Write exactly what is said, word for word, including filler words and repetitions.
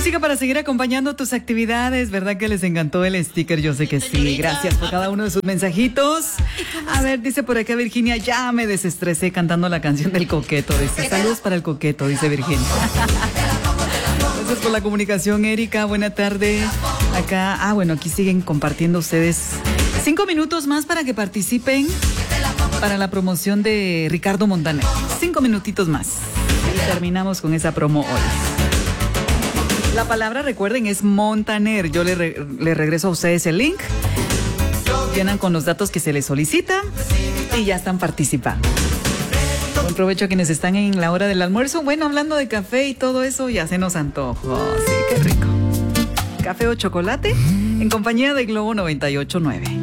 Música para seguir acompañando tus actividades, ¿verdad que les encantó el sticker? Yo sé que sí. Gracias por cada uno de sus mensajitos. A ver, dice por acá Virginia, ya me desestresé cantando la canción del coqueto. Dice, saludos para el coqueto, dice Virginia. Gracias por la comunicación, Erika. Buena tarde. Acá, ah, bueno, aquí siguen compartiendo ustedes cinco minutos más para que participen para la promoción de Ricardo Montaner. Cinco minutitos más. Y terminamos con esa promo hoy. La palabra, recuerden, es Montaner. Yo le, re, le regreso a ustedes el link. Llenan con los datos que se les solicita y ya están participando. Buen provecho a quienes están en la hora del almuerzo. Bueno, hablando de café y todo eso, ya se nos antojó. Sí, qué rico. Café o chocolate en compañía de Globo noventa y ocho punto nueve.